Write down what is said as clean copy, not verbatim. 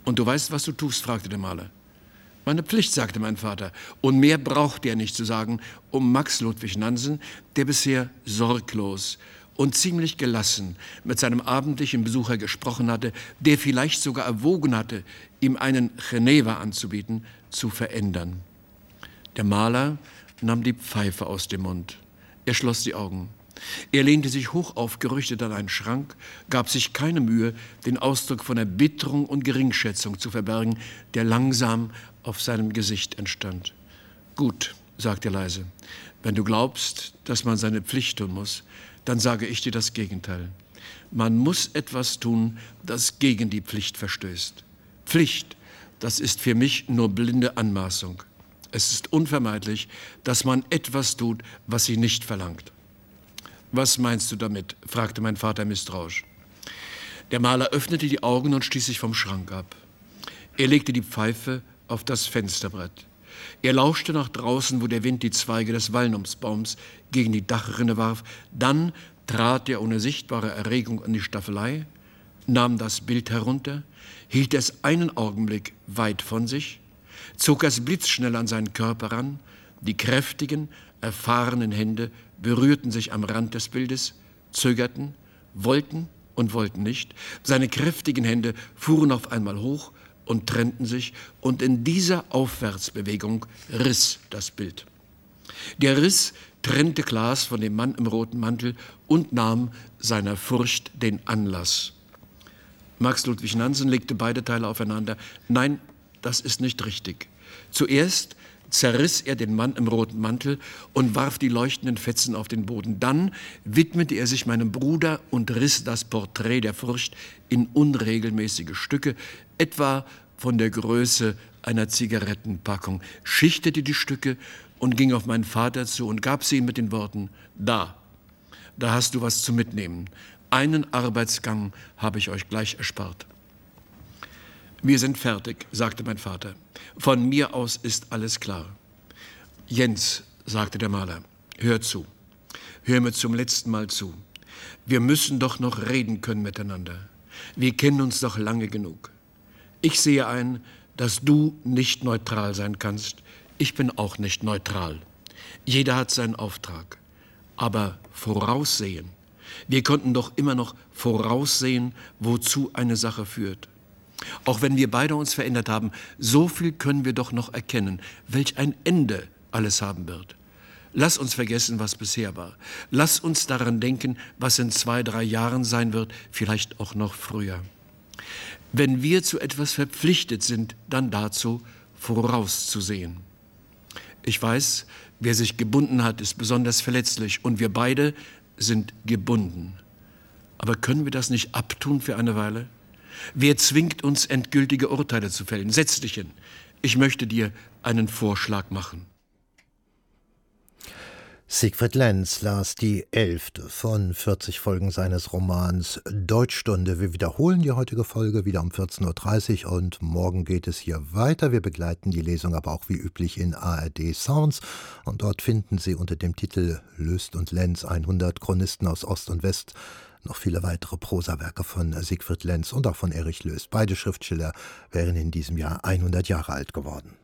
»Und du weißt, was du tust?« fragte der Maler. »Meine Pflicht«, sagte mein Vater. Und mehr brauchte er nicht zu sagen, um Max Ludwig Nansen, der bisher sorglos und ziemlich gelassen mit seinem abendlichen Besucher gesprochen hatte, der vielleicht sogar erwogen hatte, ihm einen Geneva anzubieten, zu verändern. Der Maler nahm die Pfeife aus dem Mund. Er schloss die Augen. Er lehnte sich hoch aufgerichtet an einen Schrank, gab sich keine Mühe, den Ausdruck von Erbitterung und Geringschätzung zu verbergen, der langsam auf seinem Gesicht entstand. »Gut«, sagte er leise, »wenn du glaubst, dass man seine Pflicht tun muss, dann sage ich dir das Gegenteil. Man muss etwas tun, das gegen die Pflicht verstößt. Pflicht, das ist für mich nur blinde Anmaßung. Es ist unvermeidlich, dass man etwas tut, was sie nicht verlangt.« »Was meinst du damit?« fragte mein Vater misstrauisch. Der Maler öffnete die Augen und stieß sich vom Schrank ab. Er legte die Pfeife auf das Fensterbrett. Er lauschte nach draußen, wo der Wind die Zweige des Walnussbaums gegen die Dachrinne warf. Dann trat er ohne sichtbare Erregung an die Staffelei, nahm das Bild herunter, hielt es einen Augenblick weit von sich, zog es blitzschnell an seinen Körper ran. Die kräftigen, erfahrenen Hände berührten sich am Rand des Bildes, zögerten, wollten und wollten nicht. Seine kräftigen Hände fuhren auf einmal hoch und trennten sich, und in dieser Aufwärtsbewegung riss das Bild. Der Riss trennte Klaas von dem Mann im roten Mantel und nahm seiner Furcht den Anlass. Max Ludwig Nansen legte beide Teile aufeinander. »Nein, das ist nicht richtig. Zuerst zerriss er den Mann im roten Mantel und warf die leuchtenden Fetzen auf den Boden. Dann widmete er sich meinem Bruder und riss das Porträt der Furcht in unregelmäßige Stücke, etwa von der Größe einer Zigarettenpackung, schichtete die Stücke und ging auf meinen Vater zu und gab sie ihm mit den Worten: »Da hast du was zu mitnehmen. Einen Arbeitsgang habe ich euch gleich erspart.« »Wir sind fertig«, sagte mein Vater. »Von mir aus ist alles klar.« »Jens«, sagte der Maler, »hör zu. Hör mir zum letzten Mal zu. Wir müssen doch noch reden können miteinander. Wir kennen uns doch lange genug. Ich sehe ein, dass du nicht neutral sein kannst. Ich bin auch nicht neutral. Jeder hat seinen Auftrag. Aber voraussehen. Wir konnten doch immer noch voraussehen, wozu eine Sache führt. Auch wenn wir beide uns verändert haben, so viel können wir doch noch erkennen, welch ein Ende alles haben wird. Lass uns vergessen, was bisher war. Lass uns daran denken, was in 2, 3 Jahren sein wird, vielleicht auch noch früher. Wenn wir zu etwas verpflichtet sind, dann dazu, vorauszusehen. Ich weiß, wer sich gebunden hat, ist besonders verletzlich, und wir beide sind gebunden. Aber können wir das nicht abtun für eine Weile? Wer zwingt uns, endgültige Urteile zu fällen? Setz dich hin. Ich möchte dir einen Vorschlag machen. Siegfried Lenz las die 11. von 40 Folgen seines Romans Deutschstunde. Wir wiederholen die heutige Folge wieder um 14.30 Uhr und morgen geht es hier weiter. Wir begleiten die Lesung aber auch wie üblich in ARD Sounds, und dort finden Sie unter dem Titel Löst und Lenz 100 Chronisten aus Ost und West noch viele weitere Prosawerke von Siegfried Lenz und auch von Erich Löst. Beide Schriftsteller wären in diesem Jahr 100 Jahre alt geworden.